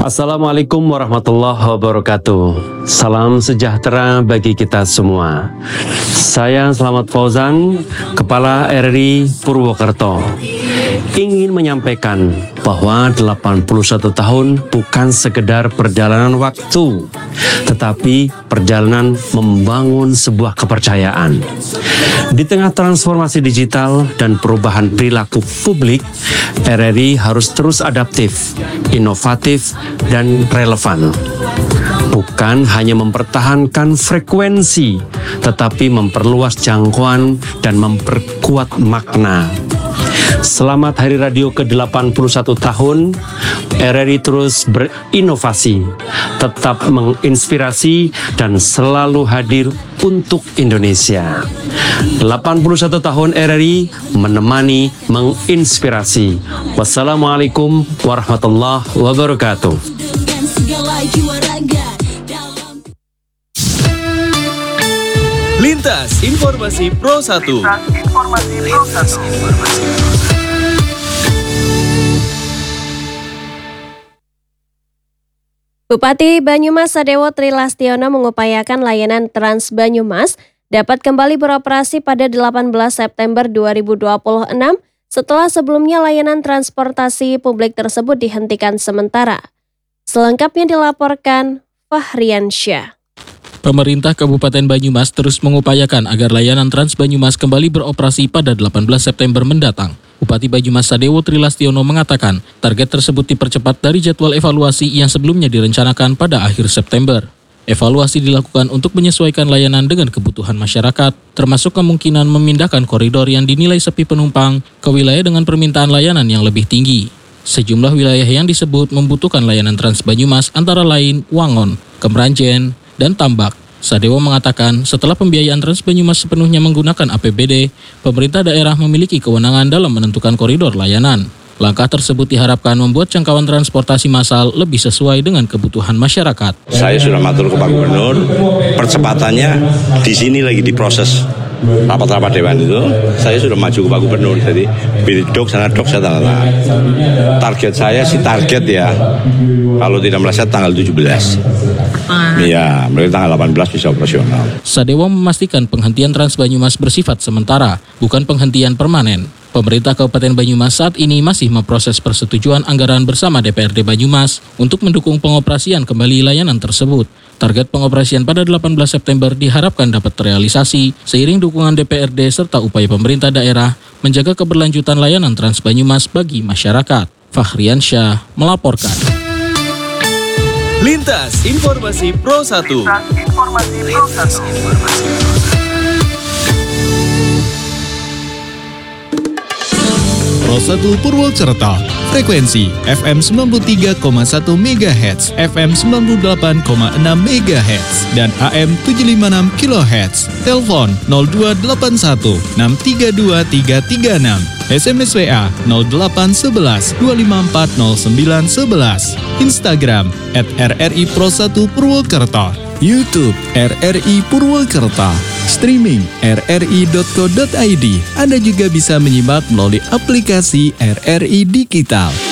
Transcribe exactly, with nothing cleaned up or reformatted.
Assalamualaikum warahmatullahi wabarakatuh. Salam sejahtera bagi kita semua. Saya Slamet Fauzan, Kepala R R I Purwokerto, ingin menyampaikan bahwa delapan puluh satu tahun bukan sekedar perjalanan waktu, tetapi perjalanan membangun sebuah kepercayaan. Di tengah transformasi digital dan perubahan perilaku publik, R R I harus terus adaptif, inovatif, dan relevan. Bukan hanya mempertahankan frekuensi, tetapi memperluas jangkauan dan memperkuat makna. Selamat Hari Radio ke delapan puluh satu tahun, R R I terus berinovasi, tetap menginspirasi dan selalu hadir untuk Indonesia. delapan puluh satu tahun R R I menemani, menginspirasi. Wassalamualaikum warahmatullahi wabarakatuh. Lintas Informasi Pro satu. Lintas Informasi Pro satu. Bupati Banyumas Sadewo Trilastiono mengupayakan layanan Trans Banyumas dapat kembali beroperasi pada delapan belas September dua ribu dua puluh enam setelah sebelumnya layanan transportasi publik tersebut dihentikan sementara. Selengkapnya dilaporkan Fahrian Syah. Pemerintah Kabupaten Banyumas terus mengupayakan agar layanan Trans Banyumas kembali beroperasi pada delapan belas September mendatang. Bupati Banyumas Sadewo Trilastiono mengatakan target tersebut dipercepat dari jadwal evaluasi yang sebelumnya direncanakan pada akhir September. Evaluasi dilakukan untuk menyesuaikan layanan dengan kebutuhan masyarakat, termasuk kemungkinan memindahkan koridor yang dinilai sepi penumpang ke wilayah dengan permintaan layanan yang lebih tinggi. Sejumlah wilayah yang disebut membutuhkan layanan Trans Banyumas antara lain Wangon, Kemranjen, dan Tambak. Sadewo mengatakan setelah pembiayaan Trans Banyumas sepenuhnya menggunakan A P B D, pemerintah daerah memiliki kewenangan dalam menentukan koridor layanan. Langkah tersebut diharapkan membuat jangkauan transportasi massal lebih sesuai dengan kebutuhan masyarakat. Saya sudah matur ke Pak Gubernur, percepatannya di sini lagi diproses. Rapat-rapat dewan itu, saya sudah maju ke Pak Gubernur, jadi dok sana dok saya tanda tangan. Target saya sih target ya, kalau tidak meleset tanggal tujuh belas. Iya, mereka tanggal delapan belas bisa operasional. Sadewo memastikan penghentian Trans Banyumas bersifat sementara, bukan penghentian permanen. Pemerintah Kabupaten Banyumas saat ini masih memproses persetujuan anggaran bersama D P R D Banyumas untuk mendukung pengoperasian kembali layanan tersebut. Target pengoperasian pada delapan belas September diharapkan dapat terrealisasi seiring dukungan D P R D serta upaya pemerintah daerah menjaga keberlanjutan layanan Trans Banyumas bagi masyarakat. Fahrian Syah melaporkan. Lintas Informasi Pro satu. Lintas Informasi Pro satu. Pro satu Purwokerto, frekuensi F M sembilan puluh tiga koma satu megahertz, F M sembilan puluh delapan koma enam megahertz, dan A M tujuh lima enam kilohertz. Telepon nol dua delapan satu enam tiga dua tiga tiga enam. S M S W A nol delapan satu satu dua lima empat nol sembilan satu satu. Instagram at R R I Pro satu Purwokerto. YouTube R R I Purwokerto. Streaming r r i dot co dot i d. Anda juga bisa menyimak melalui aplikasi R R I Digital.